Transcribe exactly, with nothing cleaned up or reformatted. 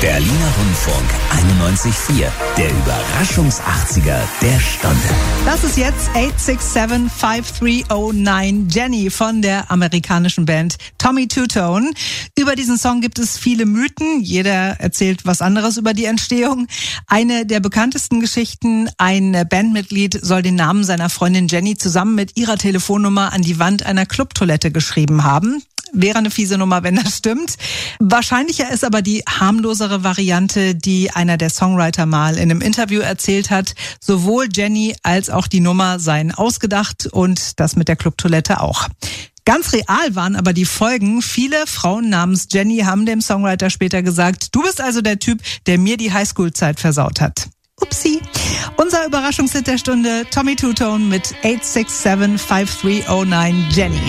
Berliner Rundfunk einundneunzig Komma vier. Der Überraschungs-achtziger der Stunde. Das ist jetzt acht sechs sieben fünf drei null neun Jenny von der amerikanischen Band Tommy Two Tone. Über diesen Song gibt es viele Mythen. Jeder erzählt was anderes über die Entstehung. Eine der bekanntesten Geschichten: ein Bandmitglied soll den Namen seiner Freundin Jenny zusammen mit ihrer Telefonnummer an die Wand einer Clubtoilette geschrieben haben. Wäre eine fiese Nummer, wenn das stimmt. Wahrscheinlicher ist aber die harmlosere Variante, die einer der Songwriter mal in einem Interview erzählt hat. Sowohl Jenny als auch die Nummer seien ausgedacht und das mit der Clubtoilette auch. Ganz real waren aber die Folgen. Viele Frauen namens Jenny haben dem Songwriter später gesagt: Du bist also der Typ, der mir die Highschool-Zeit versaut hat. Upsi. Unser Überraschungshit der Stunde: Tommy Two Tone mit acht sechs sieben fünf drei null neun Jenny.